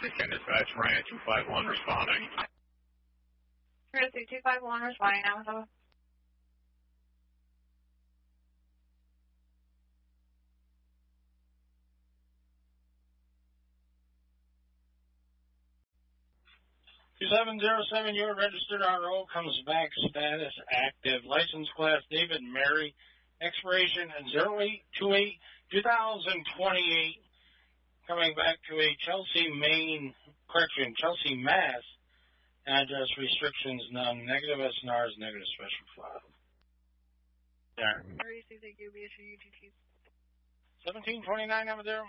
Can dispatch Ryan 251 responding. Courtesy 251 responding now. So. Your registered RO comes back status active. License class David Mary. Expiration 08/28/2028. Coming back to a Chelsea, Mass. Address restrictions none. Negative SNRs, negative special file. There. 1729 over there.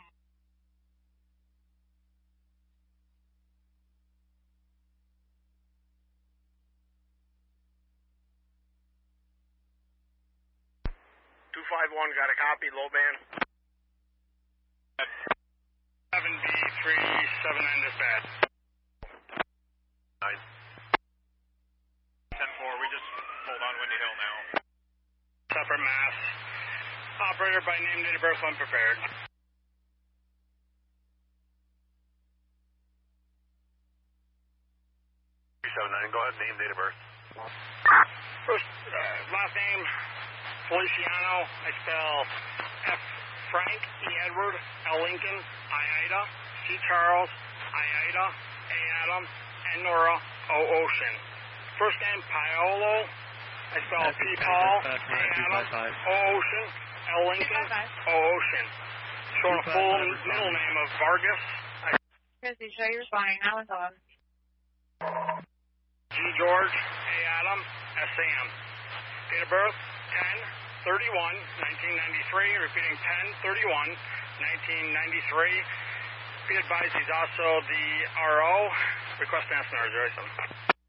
Got a copy, low band. 7B379 dispatch. 9. 10-4, we just pulled on Windy Hill now. Separate Mass. Operator by name, date of birth, unprepared. 379, go ahead, name, date of birth. First, last name, Feliciano. I spell F. Frank, E. Edward, L. Lincoln, I. Ida, C. Charles, I. Ida, A. Adam, N. Nora, O. Ocean. First name, Paolo. I spell P. Paul, A. Adam, O. Ocean, L. Lincoln, O. Ocean. Showing a full middle name of Vargas. Courtesy, show you responding now. It's on. G. George, A. Adam, S. Sam. Date of birth, 10/31/1993. Repeating 10/31/1993. Be advised he's also the RO. Request answer 07.